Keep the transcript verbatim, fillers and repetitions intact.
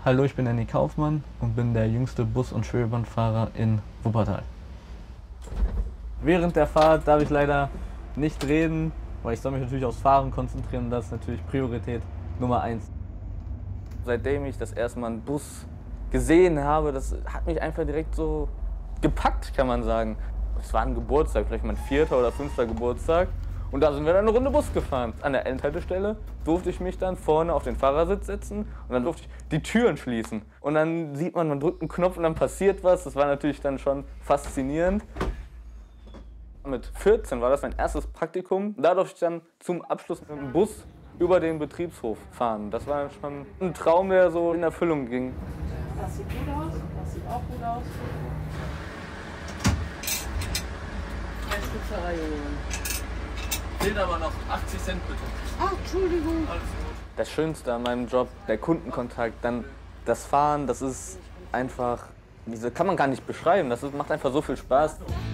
Hallo, ich bin Danny Kaufmann und bin der jüngste Bus- und Schwebebandfahrer in Wuppertal. Während der Fahrt darf ich leider nicht reden, weil ich soll mich natürlich aufs Fahren konzentrieren und das ist natürlich Priorität Nummer eins. Seitdem ich das erste Mal einen Bus gesehen habe, das hat mich einfach direkt so gepackt, kann man sagen. Es war ein Geburtstag, vielleicht mein vierter oder fünfter Geburtstag. Und da sind wir dann eine Runde Bus gefahren. An der Endhaltestelle durfte ich mich dann vorne auf den Fahrersitz setzen und dann durfte ich die Türen schließen. Und dann sieht man, man drückt einen Knopf und dann passiert was. Das war natürlich dann schon faszinierend. Mit vierzehn war das mein erstes Praktikum. Da durfte ich dann zum Abschluss mit dem Bus über den Betriebshof fahren. Das war schon ein Traum, der so in Erfüllung ging. Das sieht gut aus, das sieht auch gut aus. Ein Stück Verreihung. Fehlt aber noch achtzig Cent bitte. Ach, Entschuldigung. Alles gut. Das Schönste an meinem Job, der Kundenkontakt, dann das Fahren, das ist einfach, diese kann man gar nicht beschreiben. Das ist, macht einfach so viel Spaß.